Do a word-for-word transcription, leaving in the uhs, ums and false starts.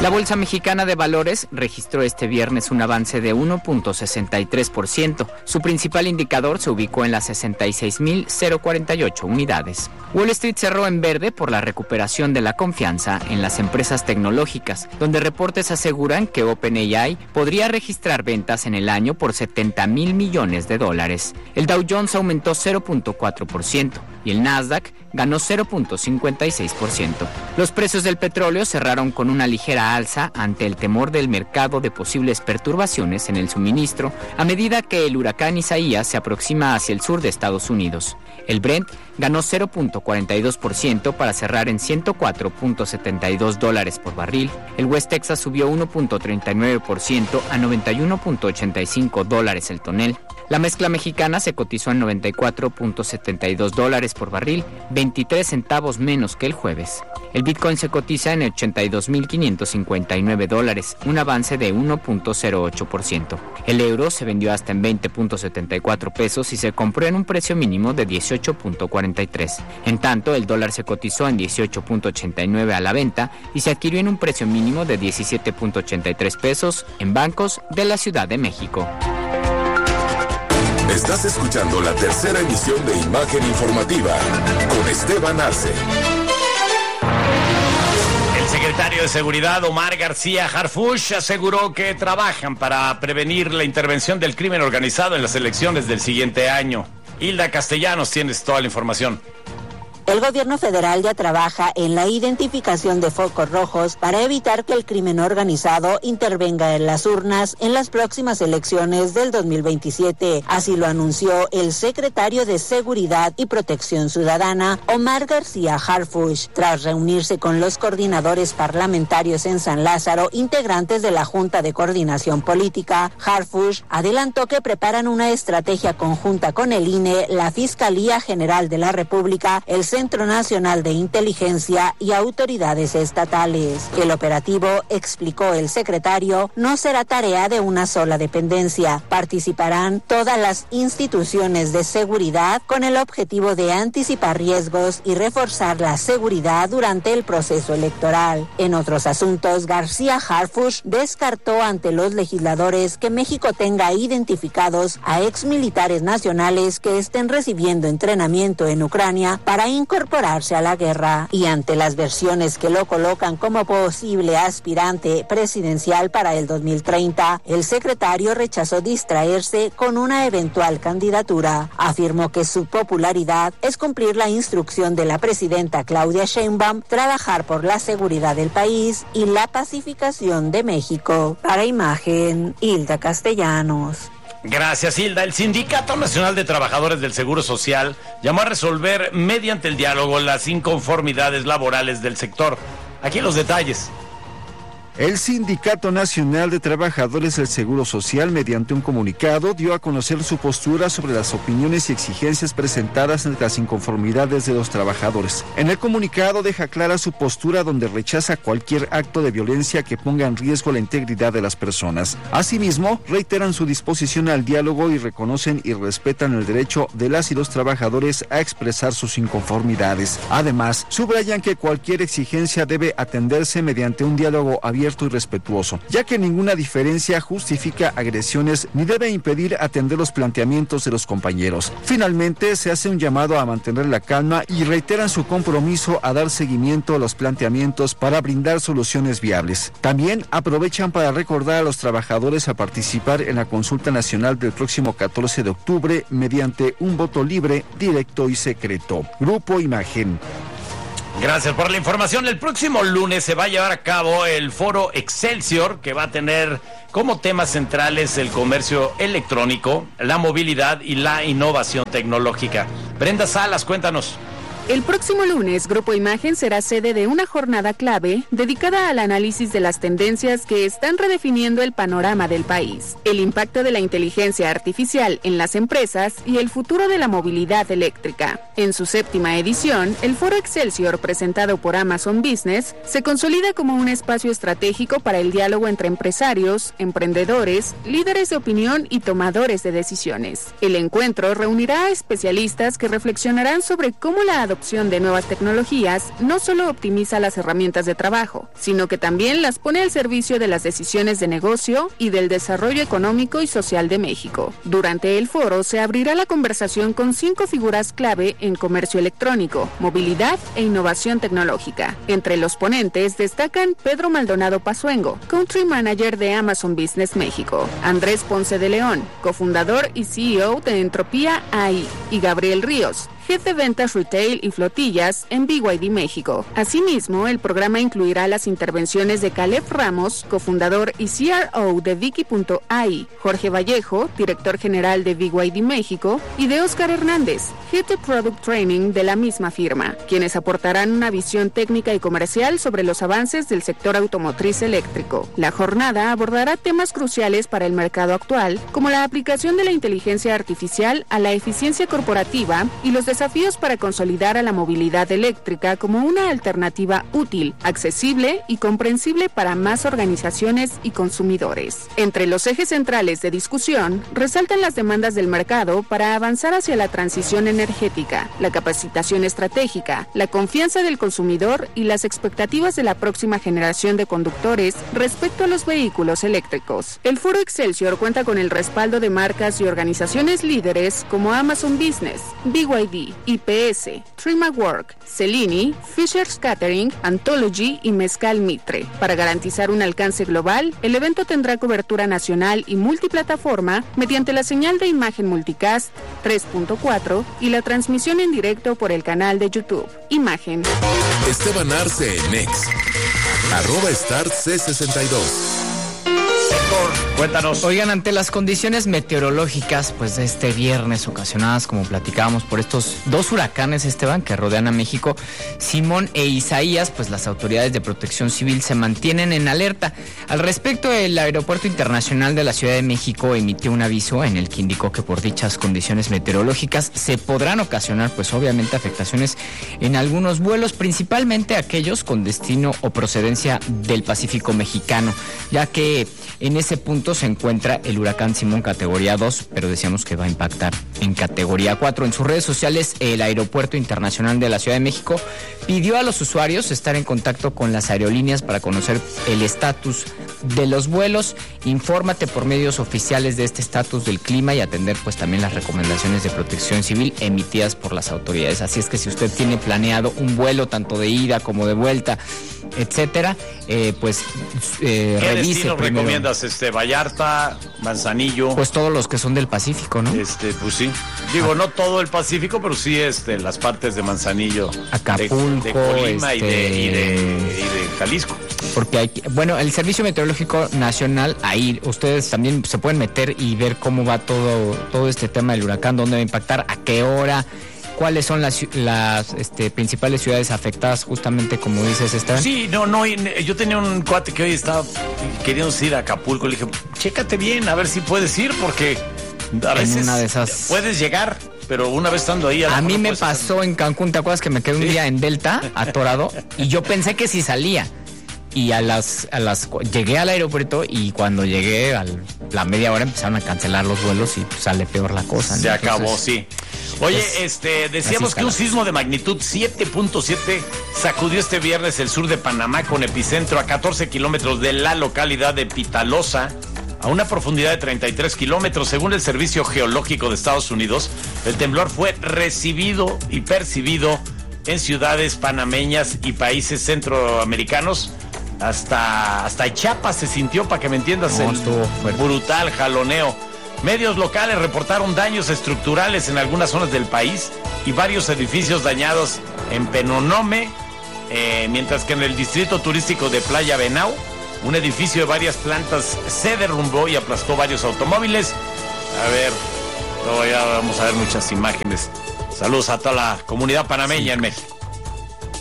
La Bolsa Mexicana de Valores registró este viernes un avance de uno punto sesenta y tres por ciento. Su principal indicador se ubicó en las sesenta y seis mil cuarenta y ocho unidades. Wall Street cerró en verde por la recuperación de la confianza en las empresas tecnológicas, donde reportes aseguran que OpenAI podría registrar ventas en el año por setenta mil millones de dólares. El Dow Jones aumentó cero punto cuatro por ciento y el Nasdaq ganó cero punto cincuenta y seis por ciento. Los precios del petróleo cerraron con una ligera alza ante el temor del mercado de posibles perturbaciones en el suministro a medida que el huracán Isaías se aproxima hacia el sur de Estados Unidos. El Brent ganó cero punto cuarenta y dos por ciento para cerrar en ciento cuatro punto setenta y dos dólares por barril. El West Texas subió uno punto treinta y nueve por ciento a noventa y uno punto ochenta y cinco dólares el tonel. La mezcla mexicana se cotizó en noventa y cuatro punto setenta y dos dólares por barril, veintitrés centavos menos que el jueves. El Bitcoin se cotiza en ochenta y dos mil quinientos cincuenta y nueve dólares, un avance de uno punto cero ocho por ciento. El euro se vendió hasta en veinte punto setenta y cuatro pesos y se compró en un precio mínimo de dieciocho punto cuarenta y tres. En tanto, el dólar se cotizó en dieciocho punto ochenta y nueve a la venta y se adquirió en un precio mínimo de diecisiete punto ochenta y tres pesos en bancos de la Ciudad de México. Estás escuchando la tercera emisión de Imagen Informativa con Esteban Arce. El secretario de Seguridad, Omar García Harfuch, aseguró que trabajan para prevenir la intervención del crimen organizado en las elecciones del siguiente año. Hilda Castellanos, tienes toda la información. El gobierno federal ya trabaja en la identificación de focos rojos para evitar que el crimen organizado intervenga en las urnas en las próximas elecciones del dos mil veintisiete. Así lo anunció el secretario de Seguridad y Protección Ciudadana, Omar García Harfuch, tras reunirse con los coordinadores parlamentarios en San Lázaro, integrantes de la Junta de Coordinación Política. Harfuch adelantó que preparan una estrategia conjunta con el I N E, la Fiscalía General de la República, el Centro Nacional de Inteligencia y autoridades estatales. El operativo, explicó el secretario, no será tarea de una sola dependencia. Participarán todas las instituciones de seguridad con el objetivo de anticipar riesgos y reforzar la seguridad durante el proceso electoral. En otros asuntos, García Harfuch descartó ante los legisladores que México tenga identificados a exmilitares nacionales que estén recibiendo entrenamiento en Ucrania para incorporarse a la guerra, y ante las versiones que lo colocan como posible aspirante presidencial para el dos mil treinta, el secretario rechazó distraerse con una eventual candidatura. Afirmó que su popularidad es cumplir la instrucción de la presidenta Claudia Sheinbaum, trabajar por la seguridad del país y la pacificación de México. Para Imagen, Hilda Castellanos. Gracias, Hilda. El Sindicato Nacional de Trabajadores del Seguro Social llamó a resolver mediante el diálogo las inconformidades laborales del sector. Aquí los detalles. El Sindicato Nacional de Trabajadores del Seguro Social, mediante un comunicado, dio a conocer su postura sobre las opiniones y exigencias presentadas entre las inconformidades de los trabajadores. En el comunicado deja clara su postura, donde rechaza cualquier acto de violencia que ponga en riesgo la integridad de las personas. Asimismo, reiteran su disposición al diálogo y reconocen y respetan el derecho de las y los trabajadores a expresar sus inconformidades. Además, subrayan que cualquier exigencia debe atenderse mediante un diálogo abierto y respetuoso, ya que ninguna diferencia justifica agresiones ni debe impedir atender los planteamientos de los compañeros. Finalmente, se hace un llamado a mantener la calma y reiteran su compromiso a dar seguimiento a los planteamientos para brindar soluciones viables. También aprovechan para recordar a los trabajadores a participar en la consulta nacional del próximo catorce de octubre mediante un voto libre, directo y secreto. Grupo Imagen. Gracias por la información. El próximo lunes se va a llevar a cabo el foro Excelsior, que va a tener como temas centrales el comercio electrónico, la movilidad y la innovación tecnológica. Brenda Salas, cuéntanos. El próximo lunes, Grupo Imagen será sede de una jornada clave dedicada al análisis de las tendencias que están redefiniendo el panorama del país, el impacto de la inteligencia artificial en las empresas y el futuro de la movilidad eléctrica. En su séptima edición, el Foro Excelsior, presentado por Amazon Business, se consolida como un espacio estratégico para el diálogo entre empresarios, emprendedores, líderes de opinión y tomadores de decisiones. El encuentro reunirá a especialistas que reflexionarán sobre cómo la adopción de nuevas tecnologías no solo optimiza las herramientas de trabajo, sino que también las pone al servicio de las decisiones de negocio y del desarrollo económico y social de México. Durante el foro se abrirá la conversación con cinco figuras clave en comercio electrónico, movilidad e innovación tecnológica. Entre los ponentes destacan Pedro Maldonado Pazuengo, Country Manager de Amazon Business México, Andrés Ponce de León, cofundador y C E O de Entropía A I, y Gabriel Ríos, Jefe de Ventas Retail y Flotillas en B Y D México. Asimismo, el programa incluirá las intervenciones de Caleb Ramos, cofundador y C R O de Viki punto A I, Jorge Vallejo, director general de B Y D México, y de Oscar Hernández, Head de Product Training de la misma firma, quienes aportarán una visión técnica y comercial sobre los avances del sector automotriz eléctrico. La jornada abordará temas cruciales para el mercado actual, como la aplicación de la inteligencia artificial a la eficiencia corporativa y los desafíos para consolidar a la movilidad eléctrica como una alternativa útil, accesible y comprensible para más organizaciones y consumidores. Entre los ejes centrales de discusión, resaltan las demandas del mercado para avanzar hacia la transición energética, la capacitación estratégica, la confianza del consumidor y las expectativas de la próxima generación de conductores respecto a los vehículos eléctricos. El Foro Excelsior cuenta con el respaldo de marcas y organizaciones líderes como Amazon Business, B Y D, I P S, Trimawork, Cellini, Fisher's Catering, Anthology y Mezcal Mitre. Para garantizar un alcance global, el evento tendrá cobertura nacional y multiplataforma mediante la señal de imagen multicast tres punto cuatro y la transmisión en directo por el canal de YouTube. Imagen. Esteban Arce en X, arroba Star C sesenta y dos. Cuéntanos. Oigan, ante las condiciones meteorológicas, pues de este viernes ocasionadas, como platicábamos, por estos dos huracanes, Esteban, que rodean a México, Simón e Isaías, pues las autoridades de protección civil se mantienen en alerta. Al respecto, el Aeropuerto Internacional de la Ciudad de México emitió un aviso en el que indicó que por dichas condiciones meteorológicas se podrán ocasionar, pues obviamente, afectaciones en algunos vuelos, principalmente aquellos con destino o procedencia del Pacífico mexicano, ya que en ese punto se encuentra el huracán Simón categoría dos, pero decíamos que va a impactar en categoría cuatro. En sus redes sociales, el Aeropuerto Internacional de la Ciudad de México pidió a los usuarios estar en contacto con las aerolíneas para conocer el estatus de los vuelos. Infórmate por medios oficiales de este estatus del clima y atender pues también las recomendaciones de protección civil emitidas por las autoridades. Así es que si usted tiene planeado un vuelo tanto de ida como de vuelta, etcétera, eh, pues eh, ¿Qué revise destino primero. recomiendas? Este, Vallarta, Manzanillo. Pues todos los que son del Pacífico, ¿no? Este, pues sí. Digo, ah. no todo el Pacífico, pero sí este, las partes de Manzanillo, Acapulco, de, de Colima este... y, de, y, de, y de Jalisco. Porque hay, bueno, el Servicio Meteorológico Nacional, ahí ustedes también se pueden meter y ver cómo va todo, todo este tema del huracán, dónde va a impactar, a qué hora, cuáles son las, las este, principales ciudades afectadas, justamente como dices, Esteban. Sí, no, no, yo tenía un cuate que hoy estaba queriendo ir a Acapulco, le dije, chécate bien, a ver si puedes ir, porque a veces en una de esas... puedes llegar, pero una vez estando ahí... A, a mí no me pasó hacer... en Cancún, ¿te acuerdas que me quedé un ¿Sí? día en Delta, atorado? Y yo pensé que sí salía. Y a las, a las llegué al aeropuerto y cuando llegué a la media hora empezaron a cancelar los vuelos y pues, sale peor la cosa, ¿no? Se Entonces, acabó, sí. Oye, pues, este, decíamos que un sismo de magnitud siete punto siete sacudió este viernes el sur de Panamá con epicentro a catorce kilómetros de la localidad de Pitalosa, a una profundidad de treinta y tres kilómetros. Según el Servicio Geológico de Estados Unidos, el temblor fue recibido y percibido en ciudades panameñas y países centroamericanos. Hasta, hasta Chiapas se sintió, para que me entiendas, no, el brutal jaloneo. Medios locales reportaron daños estructurales en algunas zonas del país y varios edificios dañados en Penonome, eh, mientras que en el distrito turístico de Playa Benao, un edificio de varias plantas se derrumbó y aplastó varios automóviles. A ver, luego ya vamos a ver muchas imágenes. Saludos a toda la comunidad panameña sí. en México.